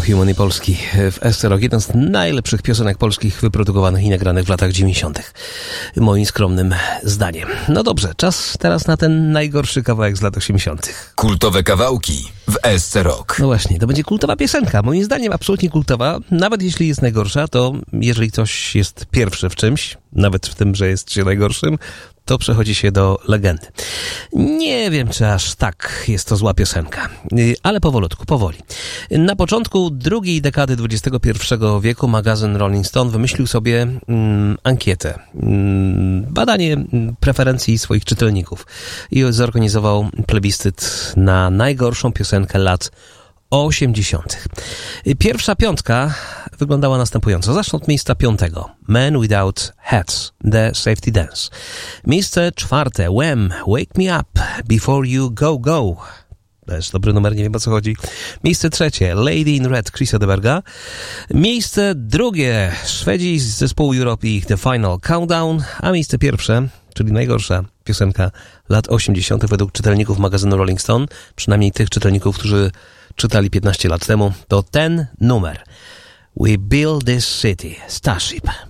Human i Polski w SC-Rock. Jeden z najlepszych piosenek polskich wyprodukowanych i nagranych w latach 90. Moim skromnym zdaniem. No dobrze, czas teraz na ten najgorszy kawałek z lat 80. Kultowe kawałki w SC-Rock. No właśnie, to będzie kultowa piosenka. Moim zdaniem absolutnie kultowa. Nawet jeśli jest najgorsza, to jeżeli coś jest pierwsze w czymś, nawet w tym, że jest się najgorszym, to przechodzi się do legendy. Nie wiem, czy aż tak jest to zła piosenka, ale powolutku, powoli. Na początku drugiej dekady XXI wieku magazyn Rolling Stone wymyślił sobie ankietę, badanie preferencji swoich czytelników i zorganizował plebiscyt na najgorszą piosenkę lat 80. Pierwsza piątka wyglądała następująco. Zacznę od miejsca 5. Men Without Hats, The Safety Dance. Miejsce 4. Wham! Wake Me Up Before You Go Go. To jest dobry numer, nie wiem o co chodzi. Miejsce 3. Lady in Red, Chrisa Edeberga. Miejsce 2. Szwedzi z zespołu Europe i The Final Countdown. A miejsce 1, czyli najgorsza piosenka lat 80. według czytelników magazynu Rolling Stone, przynajmniej tych czytelników, którzy czytali 15 lat temu, to ten numer. We Build This City, Starship.